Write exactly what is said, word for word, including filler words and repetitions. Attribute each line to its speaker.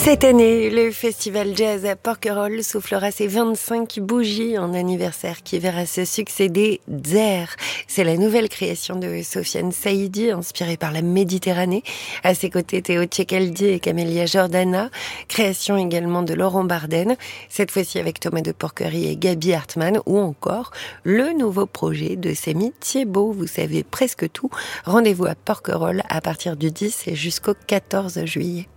Speaker 1: Cette année, le festival jazz à Porquerolles soufflera ses vingt-cinq bougies en anniversaire qui verra se succéder Zer. C'est la nouvelle création de Sofiane Saïdi, inspirée par la Méditerranée. À ses côtés, Théo Tchekaldi et Camélia Jordana. Création également de Laurent Barden, cette fois-ci avec Thomas de Porquerie et Gaby Hartmann, ou encore le nouveau projet de Samy Thiebaud. Vous savez presque tout. Rendez-vous à Porquerolles à partir du dix et jusqu'au quatorze juillet.